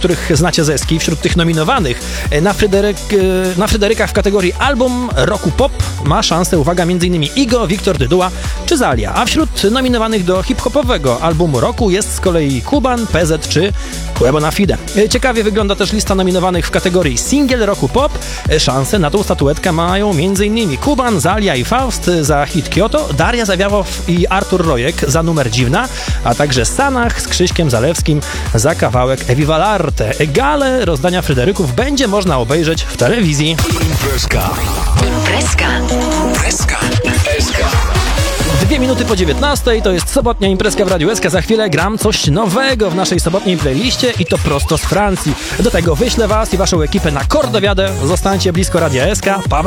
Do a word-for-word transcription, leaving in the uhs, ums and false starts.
których znacie z Eski. Wśród tych nominowanych na, Fryderyk, na Fryderykach w kategorii album roku pop ma szansę, uwaga, m.in. Igo, Wiktor Dyduła czy Zalia. A wśród nominowanych do hip-hopowego albumu roku jest z kolei Kuban, P Z czy Quebo na Fide. Ciekawie wygląda też lista nominowanych w kategorii singiel roku pop. Szanse na tą statuetkę mają m.in. Kuban, Zalia i Faust za hit Kyoto, Daria Zawiałow i Artur Rojek za numer Dziwna, a także Sanach z Krzyśkiem Zalewskim za kawałek Evivalarte. Galę rozdania Fryderyków będzie można obejrzeć w telewizji. Imprezka. Imprezka. Imprezka. Imprezka. Dwie minuty po dziewiętnastej, to jest sobotnia imprezka w Radiu S K. Za chwilę gram coś nowego w naszej sobotniej playliście i to prosto z Francji. Do tego wyślę was i waszą ekipę na Kordowiadę. Zostańcie blisko Radia S K. Paweł